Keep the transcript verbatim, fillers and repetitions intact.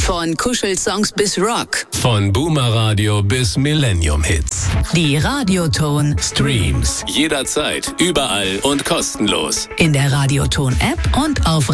Von Kuschelsongs bis Rock. Von Boomer Radio bis Millennium Hits. Die Radioton Streams. Jederzeit, überall und kostenlos. In der Radioton App und auf